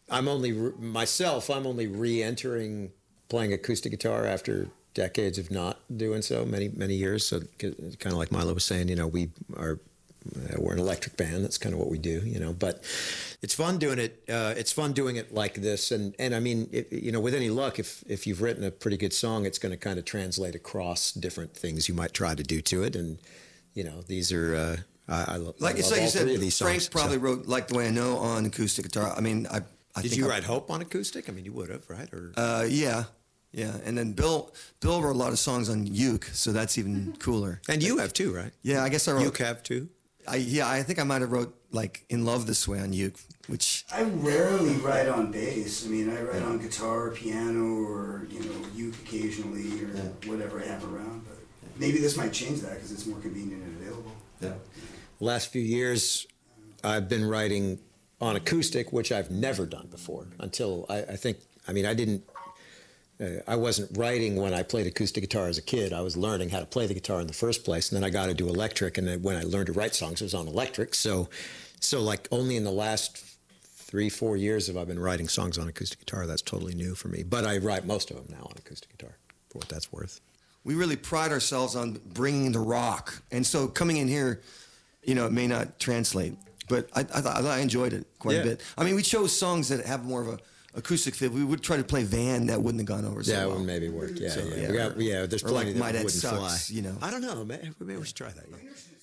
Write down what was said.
I'm only myself. I'm only re-entering playing acoustic guitar after decades of not doing so, many years. So kind of like Milo was saying, we're an electric band. That's kind of what we do, But it's fun doing it. It's fun doing it like this. And I mean, with any luck, if you've written a pretty good song, it's going to kind of translate across different things you might try to do to it. And these are I love like you said. Frank probably wrote "Like the Way I Know" on acoustic guitar. I mean, did you write "Hope" on acoustic? I mean, you would have, right? Or yeah. And then Bill wrote a lot of songs on uke, so that's even cooler. And you have too, right? Yeah, I guess I wrote. Uke have too. I think I might have wrote like "In Love This Way" on uke, which I rarely write on bass. I mean, I write on guitar, piano, or uke occasionally, or whatever I have around. But maybe this might change that because it's more convenient and available. Yeah. Last few years, I've been writing on acoustic, which I've never done before. Until I wasn't writing when I played acoustic guitar as a kid. I was learning how to play the guitar in the first place, and then I got to do electric. And then when I learned to write songs, it was on electric. So like only in the last 3-4 years have I been writing songs on acoustic guitar. That's totally new for me. But I write most of them now on acoustic guitar, for what that's worth. We really pride ourselves on bringing the rock, and so coming in here, it may not translate, but I enjoyed it quite a bit. I mean, we chose songs that have more of a acoustic fit. We would try to play Van, that wouldn't have gone over so well. Yeah, it wouldn't maybe work. Yeah, So, yeah. There's or plenty like My that Dad wouldn't Sucks, fly. I don't know. Maybe we should try that. Yeah.